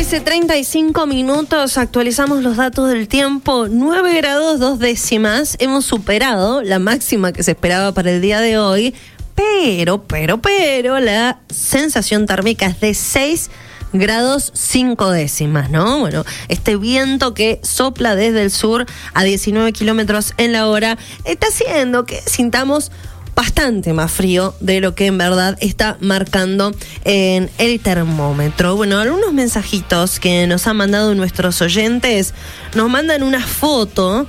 13:35, actualizamos los datos del tiempo. 9 grados 2 décimas. Hemos superado la máxima que se esperaba para el día de hoy. Pero, la sensación térmica es de 6 grados 5 décimas, ¿no? Bueno, este viento que sopla desde el sur a 19 kilómetros en la hora está haciendo que sintamos bastante más frío de lo que en verdad está marcando en el termómetro. Bueno, algunos mensajitos que nos han mandado nuestros oyentes nos mandan una foto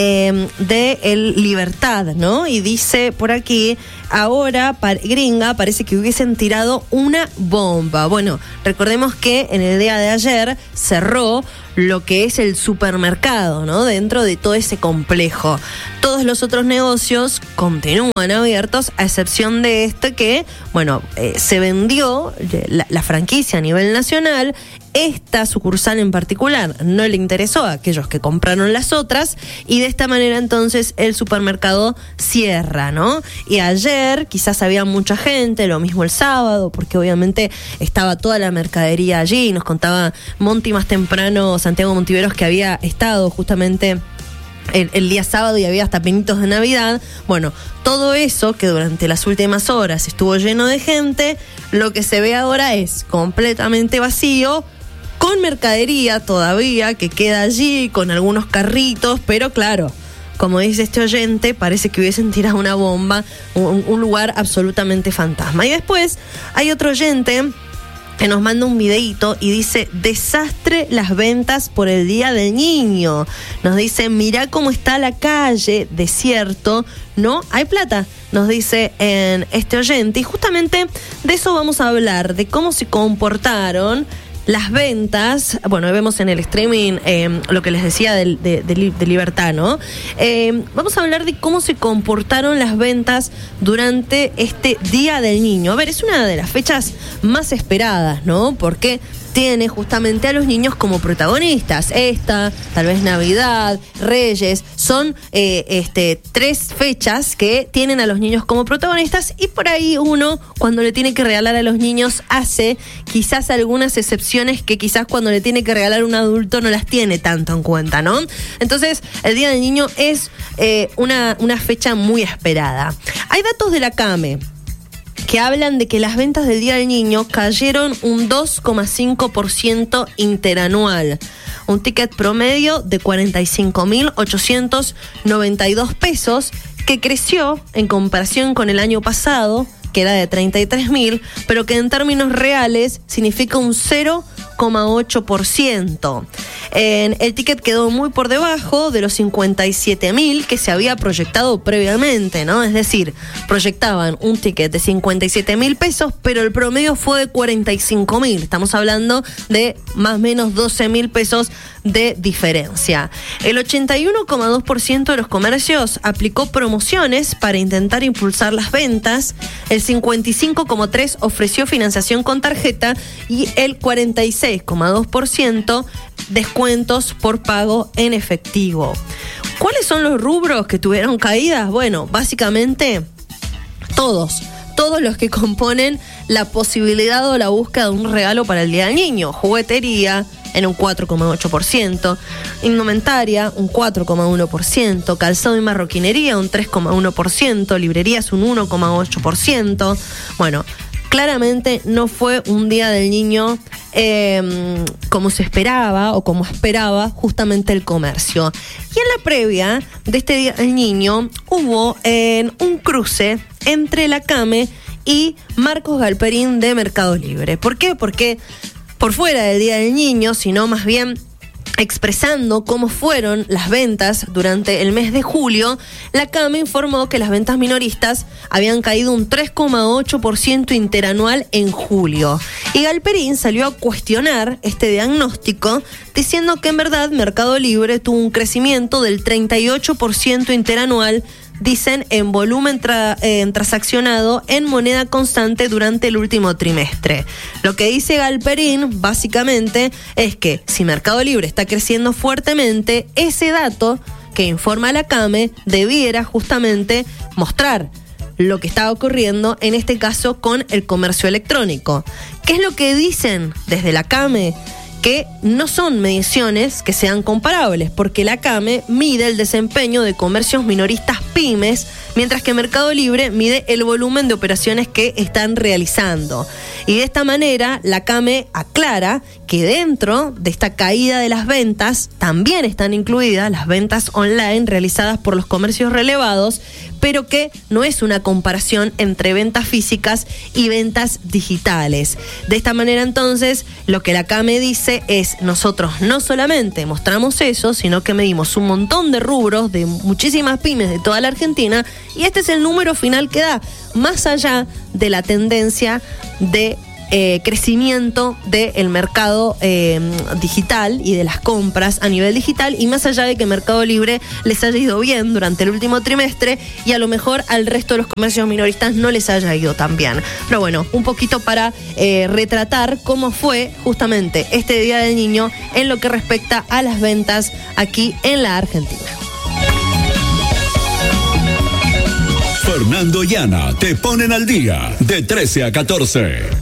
de el Libertad, ¿no? Y dice por aquí, ahora gringa, parece que hubiesen tirado una bomba. Bueno, recordemos que en el día de ayer cerró lo que es el supermercado, ¿no? Dentro de todo ese complejo. Todos los otros negocios continúan abiertos, a excepción de este que, bueno, se vendió la franquicia a nivel nacional. Esta sucursal en particular no le interesó a aquellos que compraron las otras y de esta manera entonces el supermercado cierra, ¿no? Y ayer quizás había mucha gente, lo mismo el sábado, porque obviamente estaba toda la mercadería allí. Nos contaba Monty más temprano, Santiago Montiveros, que había estado justamente el día sábado y había hasta pinitos de Navidad. Bueno, todo eso que durante las últimas horas estuvo lleno de gente, lo que se ve ahora es completamente vacío, con mercadería todavía que queda allí, con algunos carritos, pero claro, como dice este oyente, parece que hubiesen tirado una bomba, un lugar absolutamente fantasma. Y después hay otro oyente que nos manda un videíto y dice: desastre las ventas por el Día del Niño. Nos dice: mirá cómo está la calle, desierto, no hay plata, nos dice en este oyente. Y justamente de eso vamos a hablar, de cómo se comportaron las ventas. Bueno, vemos en el streaming lo que les decía de Libertad, ¿no? Vamos a hablar de cómo se comportaron las ventas durante este Día del Niño. A ver, es una de las fechas más esperadas, ¿no? Porque tiene justamente a los niños como protagonistas. Esta, tal vez Navidad, Reyes, son 3 fechas que tienen a los niños como protagonistas, y por ahí uno, cuando le tiene que regalar a los niños, hace quizás algunas excepciones que quizás cuando le tiene que regalar a un adulto no las tiene tanto en cuenta, ¿no? Entonces, el Día del Niño es una fecha muy esperada. Hay datos de la CAME que hablan de que las ventas del Día del Niño cayeron un 2,5% interanual. Un ticket promedio de 45.892 pesos, que creció en comparación con el año pasado, que era de 33.000, pero que en términos reales significa un 0,8%. El ticket quedó muy por debajo de los 57.000 que se había proyectado previamente, ¿no? Es decir, proyectaban un ticket de 57.000 pesos, pero el promedio fue de 45.000. Estamos hablando de más o menos 12.000 pesos de diferencia. El 81,2% de los comercios aplicó promociones para intentar impulsar las ventas. El 55,3% ofreció financiación con tarjeta y el 46,2% descuentos por pago en efectivo. ¿Cuáles son los rubros que tuvieron caídas? Bueno, básicamente todos los que componen la posibilidad o la búsqueda de un regalo para el Día del Niño. Juguetería en un 4,8%, indumentaria un 4,1%, calzado y marroquinería un 3,1%, librerías un 1,8%. Bueno, claramente no fue un Día del Niño como se esperaba o como esperaba justamente el comercio. Y en la previa de este Día del Niño hubo un cruce entre la CAME y Marcos Galperín de Mercado Libre. ¿Por qué? Porque por fuera del Día del Niño, sino más bien expresando cómo fueron las ventas durante el mes de julio, la CAME informó que las ventas minoristas habían caído un 3,8% interanual en julio. Y Galperín salió a cuestionar este diagnóstico, diciendo que en verdad Mercado Libre tuvo un crecimiento del 38% interanual, dicen, en volumen transaccionado en moneda constante durante el último trimestre. Lo que dice Galperín básicamente es que si Mercado Libre está creciendo fuertemente, ese dato que informa la CAME debiera justamente mostrar lo que está ocurriendo, en este caso con el comercio electrónico. ¿Qué es lo que dicen desde la CAME? que no son mediciones que sean comparables, porque la CAME mide el desempeño de comercios minoristas pymes, mientras que Mercado Libre mide el volumen de operaciones que están realizando. Y de esta manera, la CAME aclara que dentro de esta caída de las ventas también están incluidas las ventas online realizadas por los comercios relevados, pero que no es una comparación entre ventas físicas y ventas digitales. De esta manera, entonces, lo que la CAME dice es: nosotros no solamente mostramos eso, sino que medimos un montón de rubros de muchísimas pymes de toda la Argentina, y este es el número final que da, más allá de la tendencia de crecimiento del mercado digital y de las compras a nivel digital, y más allá de que Mercado Libre les haya ido bien durante el último trimestre y a lo mejor al resto de los comercios minoristas no les haya ido tan bien. Pero bueno, un poquito para retratar cómo fue justamente este Día del Niño en lo que respecta a las ventas aquí en la Argentina. Fernando y Ana te ponen al día de 13 a 14.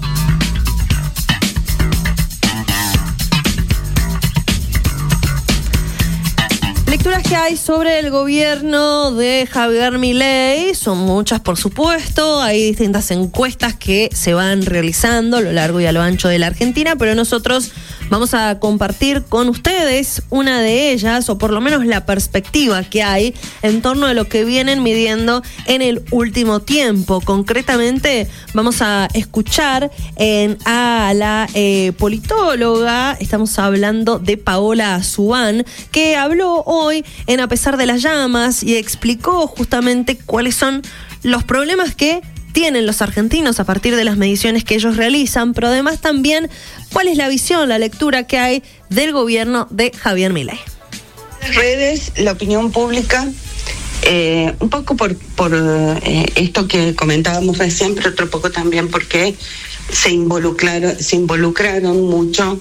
Lecturas que hay sobre el gobierno de Javier Milei son muchas, por supuesto. Hay distintas encuestas que se van realizando a lo largo y a lo ancho de la Argentina, pero nosotros vamos a compartir con ustedes una de ellas, o por lo menos la perspectiva que hay en torno a lo que vienen midiendo en el último tiempo. Concretamente, vamos a escuchar a la politóloga, estamos hablando de Paola Azuán, que habló hoy en A pesar de las llamas y explicó justamente cuáles son los problemas que tienen los argentinos a partir de las mediciones que ellos realizan, pero además también cuál es la visión, la lectura que hay del gobierno de Javier Milei. Las redes, la opinión pública, un poco por esto que comentábamos recién, pero otro poco también porque se involucraron mucho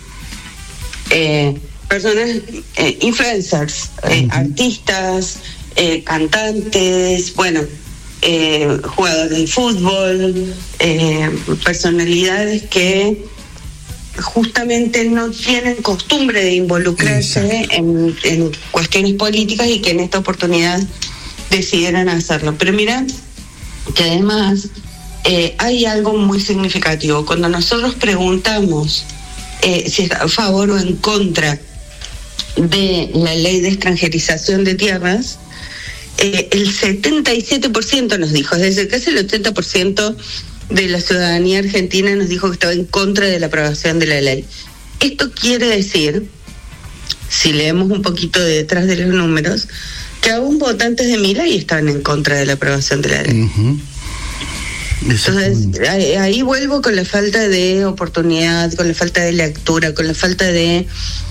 personas, influencers, artistas, cantantes, jugadores de fútbol, personalidades que justamente no tienen costumbre de involucrarse en cuestiones políticas y que en esta oportunidad decidieron hacerlo. Pero mira que además hay algo muy significativo. Cuando nosotros preguntamos si está a favor o en contra de la ley de extranjerización de tierras, el 77% nos dijo, es decir, casi el 80% de la ciudadanía argentina nos dijo que estaba en contra de la aprobación de la ley. Esto quiere decir, si leemos un poquito detrás de los números, que aún votantes de Milei estaban en contra de la aprobación de la ley. Uh-huh. Entonces, ahí vuelvo con la falta de oportunidad, con la falta de lectura, con la falta de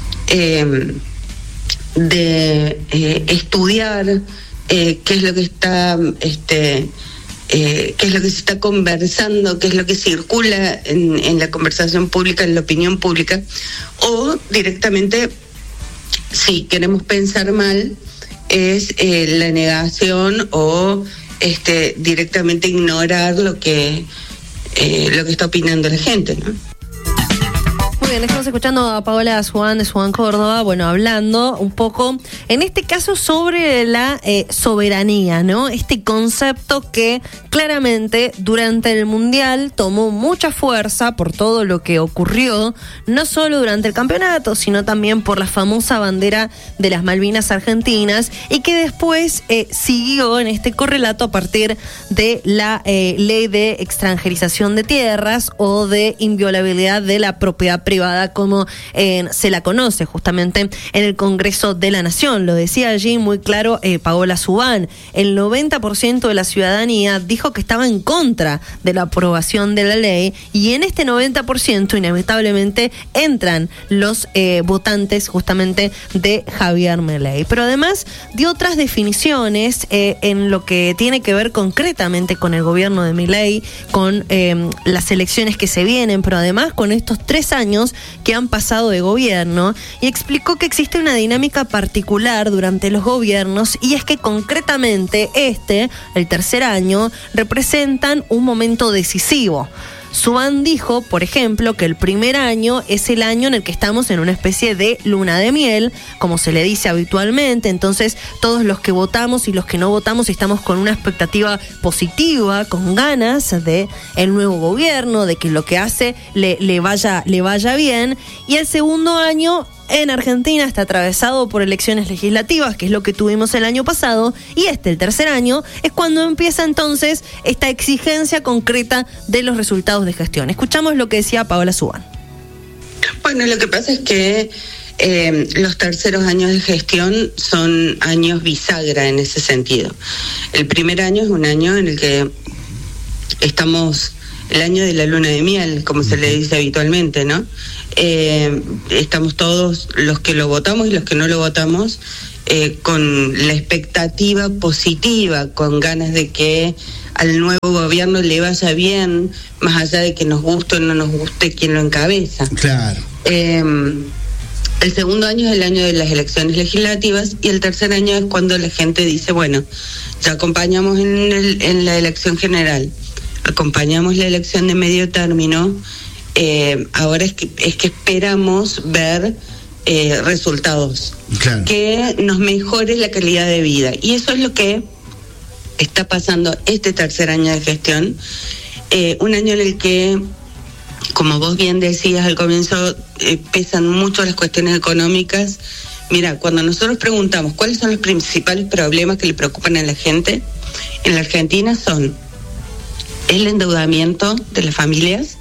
estudiar qué es lo que está qué es lo que se está conversando, qué es lo que circula en la conversación pública, en la opinión pública, o directamente, si queremos pensar mal, es la negación o directamente ignorar lo que está opinando la gente, ¿no? Muy bien, estamos escuchando a Paola Azuán de Azuán Córdoba, hablando un poco, en este caso, sobre la soberanía, ¿no? Este concepto que claramente durante el Mundial tomó mucha fuerza por todo lo que ocurrió, no solo durante el campeonato, sino también por la famosa bandera de las Malvinas argentinas, y que después siguió en este correlato a partir de la ley de extranjerización de tierras o de inviolabilidad de la propiedad privada, como se la conoce justamente en el Congreso de la Nación. Lo decía allí muy claro Paola Azuán. El 90% de la ciudadanía dijo que estaba en contra de la aprobación de la ley, y en este 90% inevitablemente entran los votantes justamente de Javier Milei. Pero además dio otras definiciones en lo que tiene que ver concretamente con el gobierno de Milei, con las elecciones que se vienen, pero además con estos 3 años que han pasado de gobierno, y explicó que existe una dinámica particular durante los gobiernos, y es que concretamente el tercer año, representan un momento decisivo. Subán dijo, por ejemplo, que el primer año es el año en el que estamos en una especie de luna de miel, como se le dice habitualmente. Entonces, todos los que votamos y los que no votamos estamos con una expectativa positiva, con ganas de el nuevo gobierno, de que lo que hace le vaya bien. Y el segundo año en Argentina está atravesado por elecciones legislativas, que es lo que tuvimos el año pasado, y el tercer año, es cuando empieza entonces esta exigencia concreta de los resultados de gestión. Escuchamos lo que decía Paola Subán. Bueno, lo que pasa es que los terceros años de gestión son años bisagra en ese sentido. El primer año es un año en el que estamos, el año de la luna de miel, como se le dice habitualmente, ¿no? Estamos todos, los que lo votamos y los que no lo votamos, con la expectativa positiva, con ganas de que al nuevo gobierno le vaya bien, más allá de que nos guste o no nos guste quien lo encabeza. Claro. El segundo año es el año de las elecciones legislativas y el tercer año es cuando la gente dice, bueno, ya acompañamos en la elección general, acompañamos la elección de medio término, ahora es que esperamos ver resultados, claro, que nos mejore la calidad de vida. Y eso es lo que está pasando este tercer año de gestión, un año en el que, como vos bien decías al comienzo, pesan mucho las cuestiones económicas. Mira, cuando nosotros preguntamos cuáles son los principales problemas que le preocupan a la gente, en la Argentina son el endeudamiento de las familias,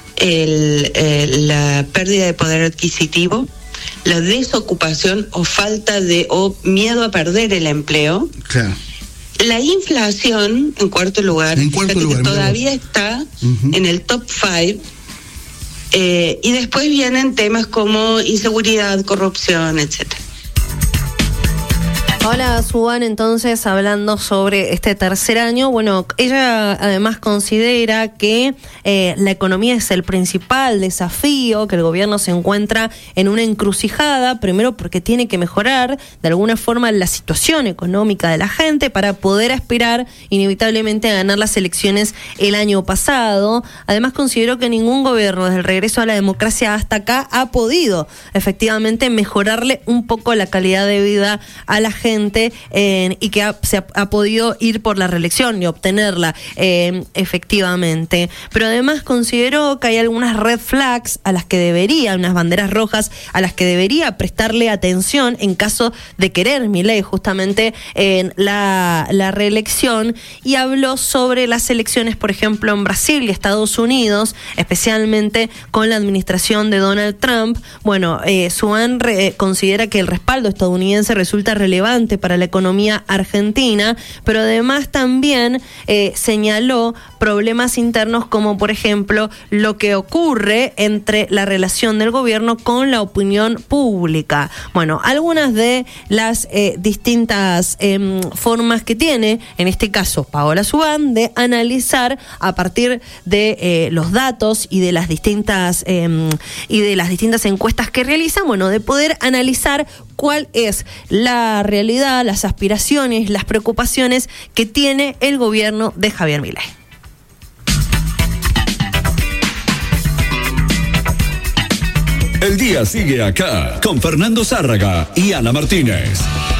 la pérdida de poder adquisitivo, la desocupación o miedo a perder el empleo. Claro. La inflación, en cuarto lugar, que todavía está en el top 5. Y después vienen temas como inseguridad, corrupción, etcétera. Hola, Subán, entonces, hablando sobre este tercer año. Bueno, ella además considera que la economía es el principal desafío, que el gobierno se encuentra en una encrucijada, primero porque tiene que mejorar de alguna forma la situación económica de la gente para poder aspirar inevitablemente a ganar las elecciones el año pasado. Además, consideró que ningún gobierno desde el regreso a la democracia hasta acá ha podido efectivamente mejorarle un poco la calidad de vida a la gente, y que se ha podido ir por la reelección y obtenerla efectivamente. Pero además consideró que hay algunas red flags a las que debería, unas banderas rojas a las que debería prestarle atención en caso de querer Milei justamente en la reelección, y habló sobre las elecciones, por ejemplo, en Brasil y Estados Unidos, especialmente con la administración de Donald Trump. Bueno, Subán considera que el respaldo estadounidense resulta relevante para la economía argentina, pero además también señaló problemas internos como, por ejemplo, lo que ocurre entre la relación del gobierno con la opinión pública. Bueno, algunas de las distintas formas que tiene, en este caso Paola Subán, de analizar a partir de los datos y de las distintas encuestas que realizan, bueno, de poder analizar cuál es la realidad, las aspiraciones, las preocupaciones que tiene el gobierno de Javier Milei. El día sigue acá con Fernando Zárraga y Ana Martínez.